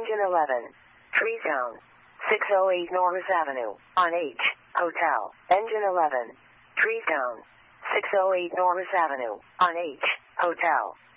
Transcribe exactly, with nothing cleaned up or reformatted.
Engine eleven. Tree zone. six oh eight Norris Avenue, on H, Hotel. Engine eleven. Tree zone. six oh eight Norris Avenue, on H, Hotel.